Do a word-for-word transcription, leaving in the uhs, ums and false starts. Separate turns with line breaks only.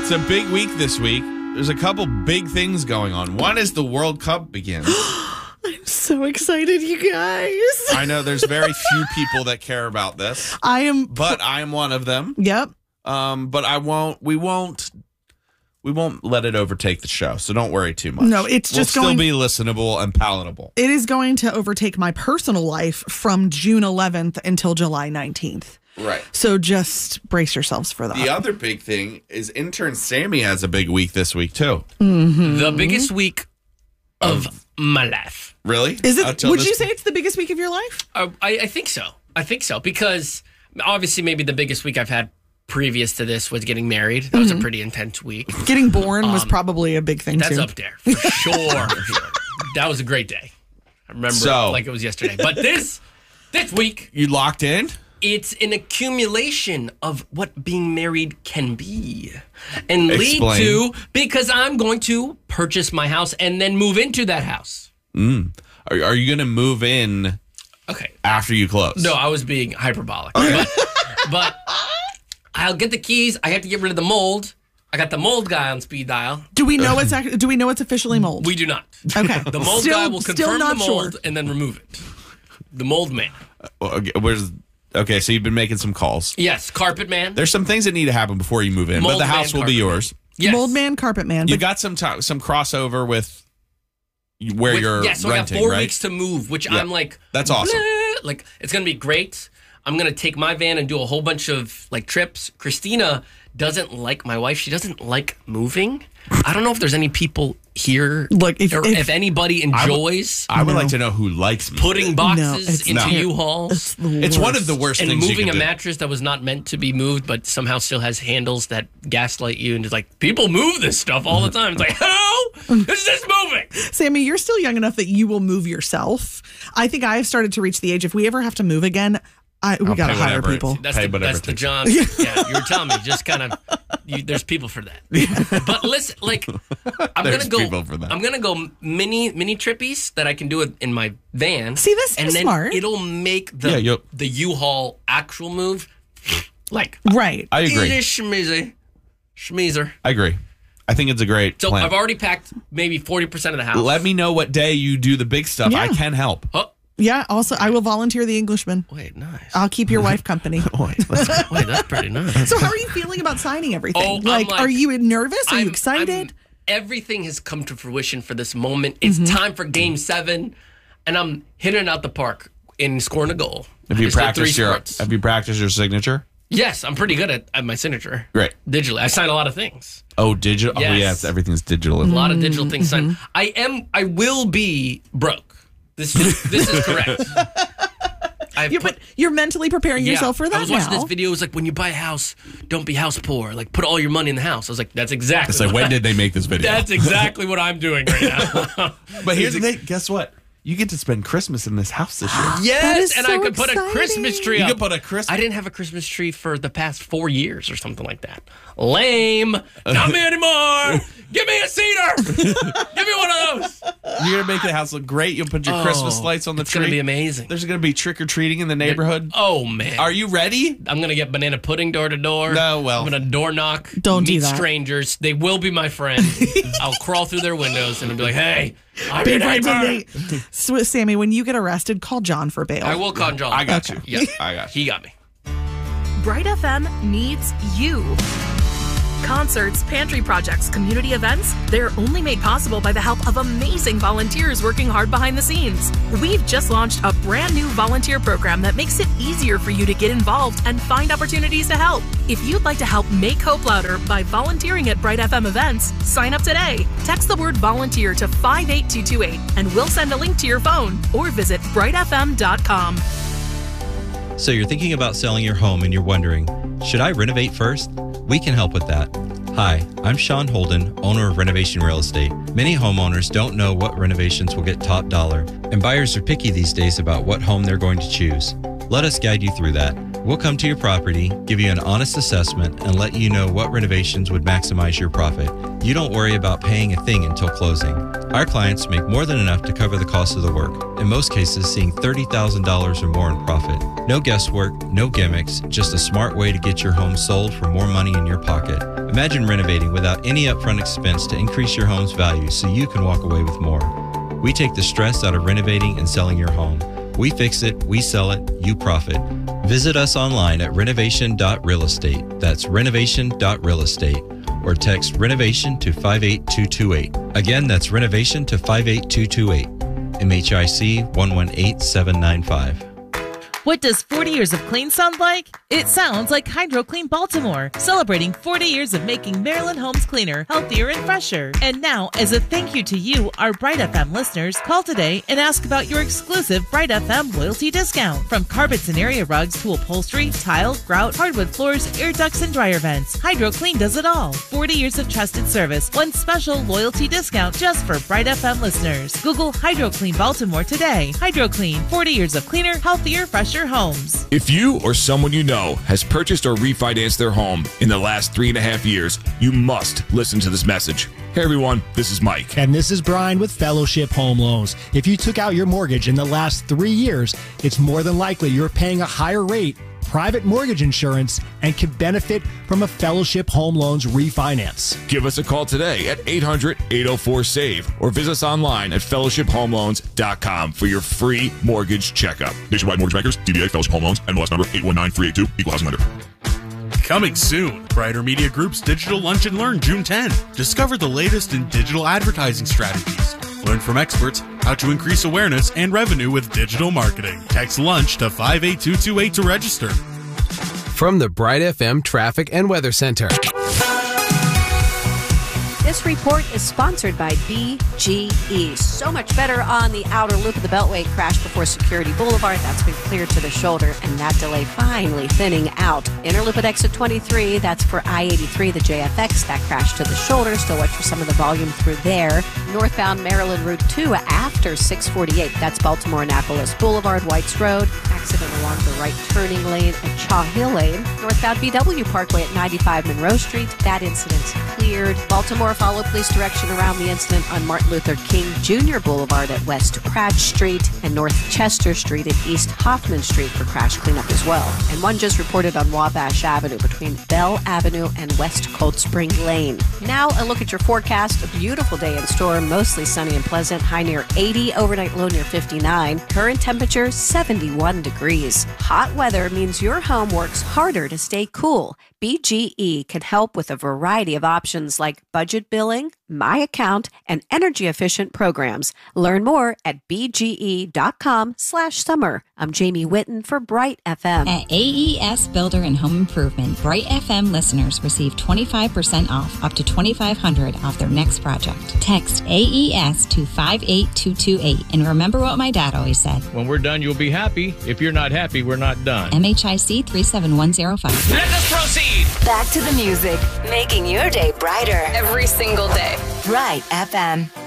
It's a big week this week. There's a couple big things going on. One is the World Cup begins.
I'm so excited, you guys.
I know there's very few people that care about this.
I am.
But I am one of them.
Yep.
Um, but I won't, we won't, we won't let it overtake the show. So don't worry too much.
No, it's just
we'll
going
still be listenable and palatable.
It is going to overtake my personal life from June eleventh until July nineteenth.
Right.
So just brace yourselves for that.
The other big thing is intern Sammy has a big week this week too.
Mm-hmm.
The biggest week of um, my life.
Really?
Is it? Would
this...
you say it's the biggest week of your life?
Uh, I, I think so. I think so because obviously maybe the biggest week I've had previous to this was getting married. That mm-hmm. was a pretty intense week.
Getting born um, was probably a big thing
that's
too.
That's up there for sure. for sure. That was a great day. I remember so, it like it was yesterday. But this this week,
you locked in?
It's an accumulation of what being married can be and
Explain.
lead to, because I'm going to purchase my house and then move into that house.
Mm. Are, are you going to move in
okay.
after you close?
No, I was being hyperbolic. But, but I'll get the keys. I have to get rid of the mold. I got the mold guy on speed dial.
Do we know it's ac- do we know it's officially mold?
We do not.
Okay.
The mold
still,
guy will confirm the mold
sure.
and then remove it. The mold man.
Uh, okay, where's... Okay, so you've been making some calls.
Yes, carpet man.
There's some things that need to happen before you move in,
Mold
but the
man,
house will be yours.
Yes.
Mold man, carpet man.
You got some t- some crossover with where
with,
you're
yeah, so
renting,
I got four
right?
weeks to move, which
yeah.
I'm like,
that's awesome.
Bleh. Like, it's going to be great. I'm going to take my van and do a whole bunch of like trips. Christina doesn't like, my wife, she doesn't like moving. I don't know if there's any people here,
like if,
or
if,
if anybody enjoys.
I would, I would
no.
like to know who likes moving.
Putting boxes
no,
into
no.
U-Hauls.
It's,
it's one of the worst
and
things
moving
you
a
can do.
mattress that was not meant to be moved, but somehow still has handles that gaslight you and just like, people move this stuff all the time. It's like, how is this moving?
Sammy, you're still young enough that you will move yourself. I think I've started to reach the age, if we ever have to move again, I, we got to hire people.
That's
pay
the, that's the John. Yeah, you were telling me, just kind of, you, there's people for that. Yeah. But listen, like, I'm
there's
gonna go.
people for that.
I'm gonna go mini mini trippies that I can do it in my van.
See, this
and
is
then
smart.
It'll make the
yeah, yep.
the U-Haul actual move, like
right.
I agree.
Schmeezer, schmeezer.
I agree. I think it's a great
So
plan.
I've already packed maybe forty percent of the house.
Let me know what day you do the big stuff.
Yeah.
I can help.
Oh.
Yeah, also, I will volunteer the Englishman.
Wait, nice.
I'll keep your wife company.
wait, that's, wait, that's pretty nice.
So how are you feeling about signing everything?
Oh,
like,
like,
are you nervous? Are
I'm,
you excited?
I'm, everything has come to fruition for this moment. It's mm-hmm. time for game seven, and I'm hitting it out the park in scoring a goal.
Have you practiced your
sports.
Have you practiced your signature?
Yes, I'm pretty good at, at my signature.
Great.
Digitally. I sign a lot of things.
Oh, digital?
Yes.
Oh, yeah, it's, everything's digital.
A lot of digital things mm-hmm. signed. I am, I will be broke. This is, this is correct.
You're, put, but you're mentally preparing
yeah,
yourself for that
I was watching
now.
this video. It was like, when you buy a house, don't be house poor. Like, put all your money in the house. I was like, that's exactly
It's like, when I, did they make this video?
That's exactly what I'm doing right now.
But here's the thing. Guess what? You get to spend Christmas in this house this year.
Yes, and
so
I could
exciting.
put a Christmas tree
you
up.
You could put a Christmas...
I didn't have a Christmas tree for the past four years or something like that. Lame. Not me anymore. Give me a cedar. Give me one of those.
You're going to make the house look great. You'll put your
oh,
Christmas lights on the
it's
tree.
It's going to be amazing.
There's going to be trick-or-treating in the neighborhood.
Oh, man.
Are you ready?
I'm going to get banana pudding door to door.
No, well.
I'm going to door knock.
Don't
meet
do that.
strangers. They will be my friend. I'll crawl through their windows and I'll be like, hey, I'm
Be
your
friends with
neighbor.
me. So, Sammy, when you get arrested, call John for bail.
I will call John.
I got
okay.
you.
Yeah,
I got you.
He got me.
Bright F M needs you. Concerts, pantry projects, community events, they're only made possible by the help of amazing volunteers working hard behind the scenes. We've just launched a brand new volunteer program that makes it easier for you to get involved and find opportunities to help. If you'd like to help make hope louder by volunteering at Bright F M events, sign up today. Text the word volunteer to five eight two two eight and we'll send a link to your phone or visit bright f m dot com.
So you're thinking about selling your home and you're wondering, should I renovate first? We can help with that. Hi, I'm Sean Holden, owner of Renovation Real Estate. Many homeowners don't know what renovations will get top dollar, and buyers are picky these days about what home they're going to choose. Let us guide you through that. We'll come to your property, give you an honest assessment, and let you know what renovations would maximize your profit. You don't worry about paying a thing until closing. Our clients make more than enough to cover the cost of the work, in most cases seeing thirty thousand dollars or more in profit. No guesswork, no gimmicks, just a smart way to get your home sold for more money in your pocket. Imagine renovating without any upfront expense to increase your home's value so you can walk away with more. We take the stress out of renovating and selling your home. We fix it, we sell it, you profit. Visit us online at renovation dot real estate. That's renovation dot real estate. Or text renovation to five eight two two eight. Again, that's renovation to five eight two two eight. M H I C one one eight seven nine five.
What does forty years of clean sound like? It sounds like HydroClean Baltimore, celebrating forty years of making Maryland homes cleaner, healthier, and fresher. And now, as a thank you to you, our Bright F M listeners, call today and ask about your exclusive Bright F M loyalty discount. From carpets and area rugs to upholstery, tile, grout, hardwood floors, air ducts, and dryer vents, HydroClean does it all. forty years of trusted service, one special loyalty discount just for Bright F M listeners. Google HydroClean Baltimore today. HydroClean, forty years of cleaner, healthier, fresher homes.
If you or someone you know has purchased or refinanced their home in the last three and a half years, you must listen to this message. Hey everyone, this is Mike.
And this is Brian with Fellowship Home Loans. If you took out your mortgage in the last three years, it's more than likely you're paying a higher rate, private mortgage insurance, and can benefit from a Fellowship Home Loans refinance.
Give us a call today at eight hundred, eight oh four, SAVE or visit us online at fellowship home loans dot com for your free mortgage checkup.
Nationwide Mortgage Bankers, D B A Fellowship Home Loans, N M L S number eight one nine three eight two, Equal Housing Lender.
Coming soon, Brighter Media Group's Digital Lunch and Learn June tenth. Discover the latest in digital advertising strategies. Learn from experts how to increase awareness and revenue with digital marketing. Text LUNCH to five eight two two eight to register.
From the Bright F M Traffic and Weather Center.
This report is sponsored by B G E. So much better on the outer loop of the Beltway. Crash before Security Boulevard. That's been cleared to the shoulder, and that delay finally thinning out. Inner loop at exit twenty-three. That's for I eighty-three, the J F X. That crashed to the shoulder. Still watch for some of the volume through there. Northbound Maryland Route two after six forty-eight. That's Baltimore-Annapolis Boulevard, Whites Road. Accident along the right turning lane at Chaw Hill Lane. Northbound B W Parkway at ninety-five Monroe Street. That incident's cleared. Baltimore, follow police direction around the incident on Martin Luther King Junior Boulevard at West Pratt Street and North Chester Street at East Hoffman Street for crash cleanup as well. And one just reported on Wabash Avenue between Bell Avenue and West Cold Spring Lane. Now a look at your forecast. A beautiful day in store, mostly sunny and pleasant. High near eighty, overnight low near fifty-nine. Current temperature seventy-one degrees. Hot weather means your home works harder to stay cool. B G E can help with a variety of options like budget billing, My Account, and energy-efficient programs. Learn more at bge.com slash summer. I'm Jamie Whitten for Bright F M.
At A E S Builder and Home Improvement, Bright F M listeners receive twenty-five percent off, up to twenty-five hundred dollars off their next project. Text A E S to five eight two two eight. And remember what my dad always said.
When we're done, you'll be happy. If you're not happy, we're not done.
M H I C three seven one zero five.
Let us proceed.
Back to the music, making your day brighter
every single day.
Bright F M.